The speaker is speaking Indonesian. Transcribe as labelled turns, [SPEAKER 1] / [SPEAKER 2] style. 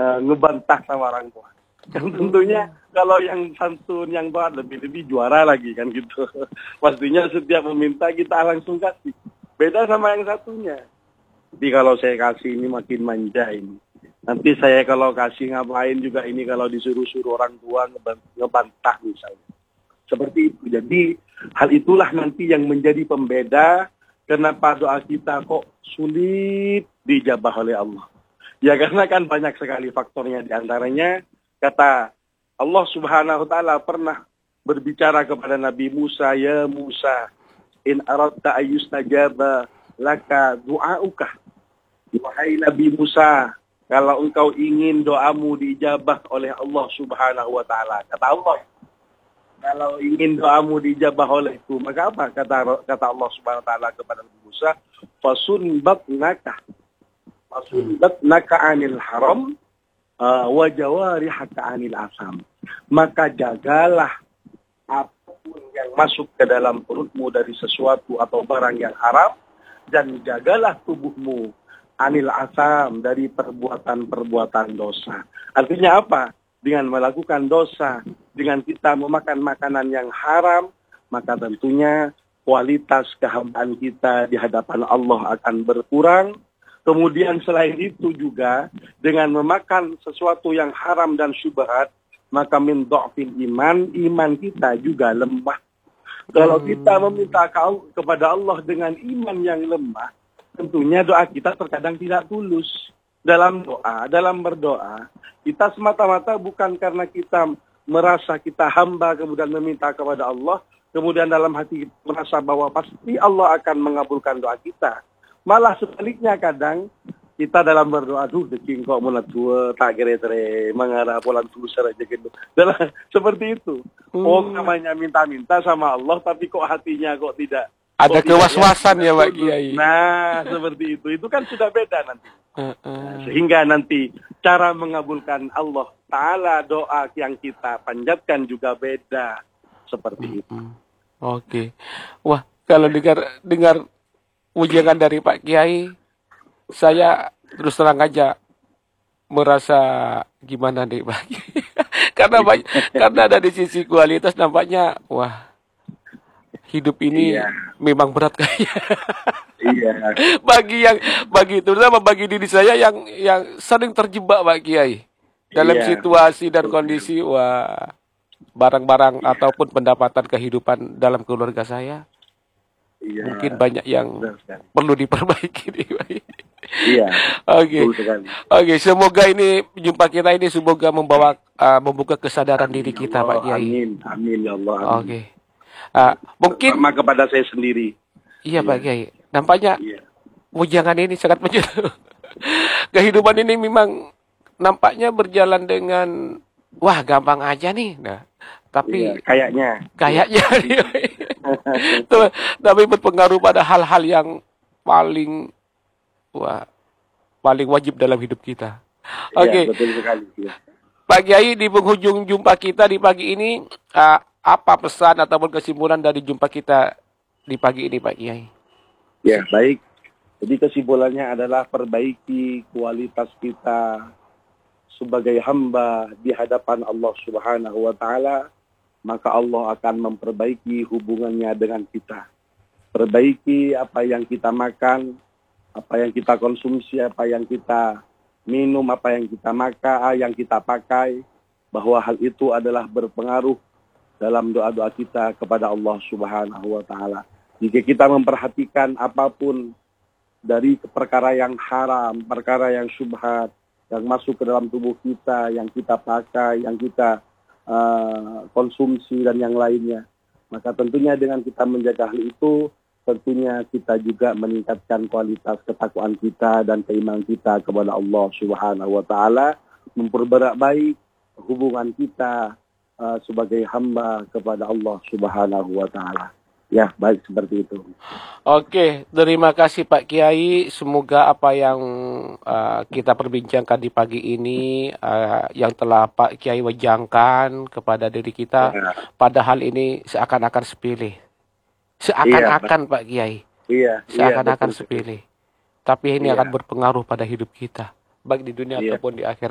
[SPEAKER 1] ngebantah sama orang tua. Yang tentunya kalau yang santun, yang doa lebih juara lagi kan gitu. Pastinya setiap meminta kita langsung kasih. Beda sama yang satunya. Jadi kalau saya kasih ini makin manja ini. Nanti saya kalau kasih ngapain juga ini kalau disuruh-suruh orang tua ngebantah misalnya. Seperti itu. Jadi hal itulah nanti yang menjadi pembeda kenapa doa kita kok sulit dijabah oleh Allah. Ya karena kan banyak sekali faktornya, di antaranya kata Allah Subhanahu wa taala pernah berbicara kepada Nabi Musa, ya Musa, in aradta ayyustajaba laka du'auka. Wahai Nabi Musa, kalau engkau ingin doamu dijabah oleh Allah Subhanahu wa taala, kata Allah, kalau ingin doamu dijabah olehku, maka apa kata Allah Subhanahu wa taala kepada Nabi Musa, fasunbatnaka anil haram wa jawarihaka anil asam. Maka jagalah apapun yang masuk ke dalam perutmu dari sesuatu atau barang yang haram, dan jagalah tubuhmu anil asam dari perbuatan-perbuatan dosa. Artinya apa? Dengan melakukan dosa, dengan kita memakan makanan yang haram, maka tentunya kualitas kehambaan kita di hadapan Allah akan berkurang. Kemudian selain itu juga dengan memakan sesuatu yang haram dan syubhat, maka min dha'fil iman kita juga lemah. Kalau kita meminta kepada Allah dengan iman yang lemah, tentunya doa kita terkadang tidak tulus. Dalam doa, dalam berdoa, kita semata-mata bukan karena kita merasa kita hamba kemudian meminta kepada Allah, kemudian dalam hati kita merasa bahwa pasti Allah akan mengabulkan doa kita. Malah sebaliknya kadang kita dalam berdoa, deking kok mula tua, tak kira-kira, mengarah polan tulusar aja gitu. Seperti itu. Oh, namanya minta-minta sama Allah, tapi kok hatinya kok tidak.
[SPEAKER 2] Ada kewas-wasan ya Pak Kiai.
[SPEAKER 1] Nah, seperti itu. Itu kan sudah beda nanti. Nah, sehingga nanti cara mengabulkan Allah Ta'ala doa yang kita panjatkan juga beda. Seperti itu.
[SPEAKER 2] Oke. Wah, kalau dengar ujangan dari Pak Kiai, saya terus terang aja merasa gimana nih Pak Kiai. karena dari sisi kualitas nampaknya, wah, hidup ini memang berat kayaknya.
[SPEAKER 1] Iya.
[SPEAKER 2] Terutama bagi diri saya yang sering terjebak Pak Kiai dalam situasi dan kondisi, wah, barang-barang ataupun pendapatan kehidupan dalam keluarga saya. Mungkin banyak yang perlu diperbaiki nih, Pak.
[SPEAKER 1] Iya.
[SPEAKER 2] Oke, semoga ini jumpa kita ini semoga membuka kesadaran diri kita, Pak Kiai.
[SPEAKER 1] Amin ya Allah.
[SPEAKER 2] Oke. Mungkin
[SPEAKER 1] sama kepada saya sendiri.
[SPEAKER 2] Iya, Pak Kiai. Nampaknya ujangan ini sangat menyentuh. Kehidupan ini memang nampaknya berjalan dengan gampang aja nih. Nah, tapi
[SPEAKER 1] kayaknya
[SPEAKER 2] tapi berpengaruh pada hal-hal yang paling wajib dalam hidup kita. Oke.
[SPEAKER 1] Betul sekali.
[SPEAKER 2] Pak Kiai, di penghujung jumpa kita di pagi ini, apa pesan ataupun kesimpulan dari jumpa kita di pagi ini, Pak Kiai?
[SPEAKER 1] Ya, baik. Jadi kesimpulannya adalah perbaiki kualitas kita sebagai hamba di hadapan Allah Subhanahu wa taala, maka Allah akan memperbaiki hubungannya dengan kita. Perbaiki apa yang kita makan, apa yang kita konsumsi, apa yang kita minum, apa yang kita makan, yang kita pakai, bahwa hal itu adalah berpengaruh dalam doa-doa kita kepada Allah Subhanahu wa taala. Jika kita memperhatikan apapun dari perkara yang haram, perkara yang syubhat, yang masuk ke dalam tubuh kita, yang kita pakai, yang kita konsumsi dan yang lainnya, maka tentunya dengan kita menjaga hal itu, tentunya kita juga meningkatkan kualitas ketakwaan kita dan keimanan kita kepada Allah Subhanahu wa taala, memperbaiki baik hubungan kita sebagai hamba kepada Allah Subhanahu wa taala. Ya, baik seperti itu.
[SPEAKER 2] Oke, terima kasih Pak Kiai. Semoga apa yang kita perbincangkan di pagi ini, yang telah Pak Kiai wajangkan kepada diri kita, padahal ini seakan-akan sepele. Seakan-akan Pak Kiai. Seakan-akan sepele. Tapi ini akan berpengaruh pada hidup kita, baik di dunia ataupun di akhirat.